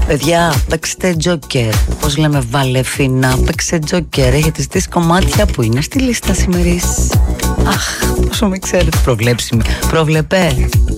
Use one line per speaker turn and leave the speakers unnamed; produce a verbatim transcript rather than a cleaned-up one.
Παιδιά, παίξτε τζόκερ. Πώς λέμε, Βαλεφίνα, παίξτε τζόκερ. Έχετε ζητήσει κομμάτια που είναι στη λίστα σημερινής. Αχ, πόσο με ξέρετε. Προβλέψιμη. Προβλεπέ.